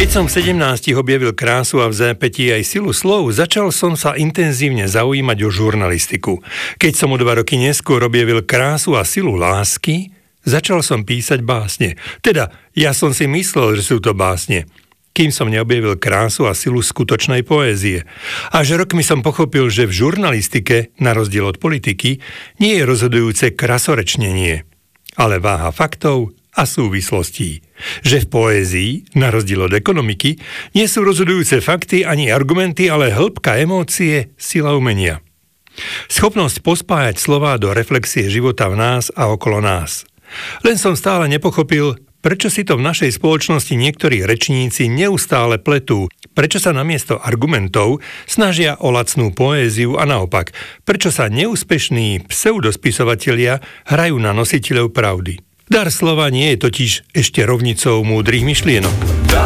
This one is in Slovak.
Keď som v 17 objavil krásu a v zápätí aj silu slov, začal som sa intenzívne zaujímať o žurnalistiku. Keď som o 2 roky neskôr objavil krásu a silu lásky, začal som písať básne. Teda, ja som si myslel, že sú to básne, kým som neobjavil krásu a silu skutočnej poézie. Až rokmi som pochopil, že v žurnalistike, na rozdiel od politiky, nie je rozhodujúce krasorečnenie, ale váha faktov a súvislostí. Že v poézii, na rozdiel od ekonomiky, nie sú rozhodujúce fakty ani argumenty, ale hĺbka emócie, sila umenia. Schopnosť pospájať slová do reflexie života v nás a okolo nás. Len som stále nepochopil, prečo si to v našej spoločnosti niektorí rečníci neustále pletú, prečo sa namiesto argumentov snažia o lacnú poéziu a naopak, prečo sa neúspešní pseudospisovatelia hrajú na nositeľov pravdy. Dar slova nie je totiž ešte rovnicou múdrych myšlienok.